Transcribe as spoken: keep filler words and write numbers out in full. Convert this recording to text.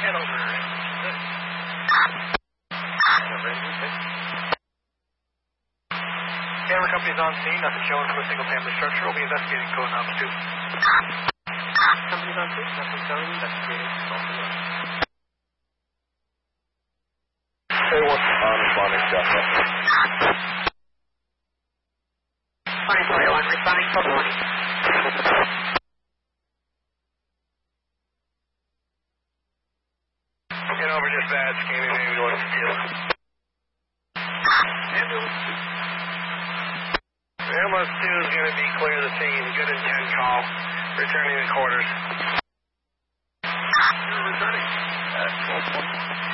Hanover. Camera company's on scene. Nothing showing from a single-family structure. We'll be investigating code number two. Company's on scene. Nothing showing. Investigating code number two. Hey, what's on responding, Delta? twenty twenty-one, responding for twenty. Hanover dispatch, Canyon ambulance two. Ambulance two. Ambulance two is going to be clear of the scene. Good intent call. Returning to quarters. You're returning. At twelve point.